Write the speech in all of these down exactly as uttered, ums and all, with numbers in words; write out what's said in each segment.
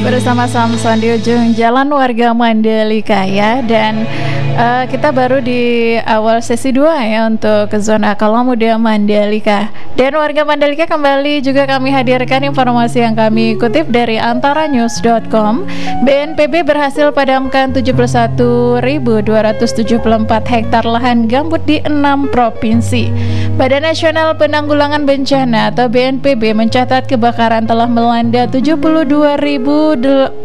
Bersama Samson di ujung jalan warga Mandalika ya. Dan uh, kita baru di awal sesi dua ya untuk ke zona Kala Muda Mandalika. Dan warga Mandalika, kembali juga kami hadirkan informasi yang kami kutip dari antara news dot com. B N P B berhasil padamkan tujuh puluh satu ribu dua ratus tujuh puluh empat hektar lahan gambut di enam provinsi. Badan Nasional Penanggulangan Bencana atau B N P B mencatat kebakaran telah melanda tujuh puluh dua ribu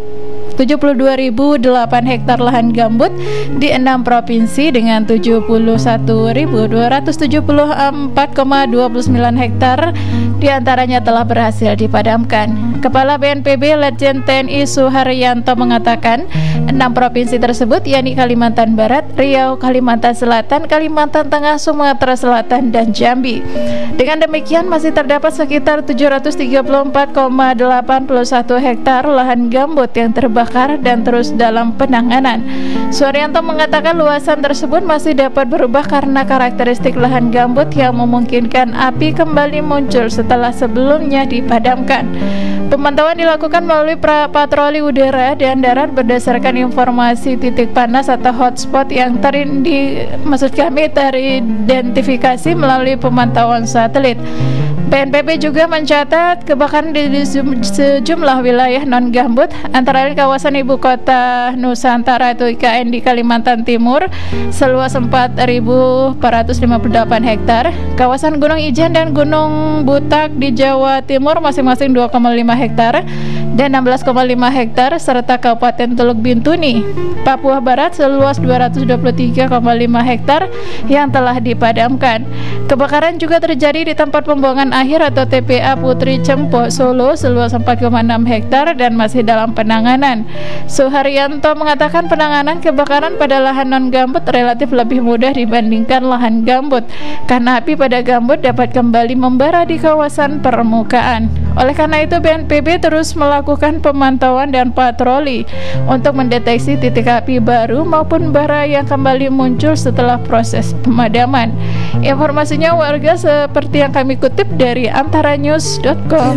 delapan hektar lahan gambut di enam provinsi dengan tujuh puluh satu ribu dua ratus tujuh puluh empat koma dua sembilan hektar diantaranya telah berhasil dipadamkan. Kepala B N P B Letjen T N I Suharyanto mengatakan enam provinsi tersebut yakni Kalimantan Barat, Riau, Kalimantan Selatan, Kalimantan Tengah, Sumatera Selatan, dan Jambi. Dengan demikian masih terdapat sekitar tujuh ratus tiga puluh empat koma delapan satu hektar lahan gambut yang terbakar dan terus dalam penanganan. Suharyanto mengatakan luasan tersebut masih dapat berubah karena karakteristik lahan gambut yang memungkinkan api kembali muncul setelah sebelumnya dipadamkan. Pemantauan dilakukan melalui pra patroli udara dan darat berdasarkan informasi titik panas atau hotspot yang terindi, maksud kami teridentifikasi melalui pemantauan satelit. B N P B juga mencatat kebakaran di sejumlah wilayah non gambut, antara lain kawasan ibu kota Nusantara atau I K N di Kalimantan Timur seluas empat ribu empat ratus lima puluh delapan hektar, kawasan Gunung Ijen dan Gunung Butak di Jawa Timur masing-masing dua koma lima hektar dan enam belas koma lima hektar, serta Kabupaten Teluk Bintuni, Papua Barat seluas dua ratus dua puluh tiga koma lima hektar yang telah dipadamkan. Kebakaran juga terjadi di tempat pembuangan akhir atau T P A Putri Cempo Solo seluas empat koma enam hektar dan masih dalam penanganan. Suharyanto mengatakan penanganan kebakaran pada lahan non gambut relatif lebih mudah dibandingkan lahan gambut karena api pada gambut dapat kembali membara di kawasan permukaan. Oleh karena itu B N P B terus melakukan pemantauan dan patroli untuk mendeteksi titik api baru maupun bara yang kembali muncul setelah proses pemadaman. Informasinya warga seperti yang kami kutip dari antara news dot com.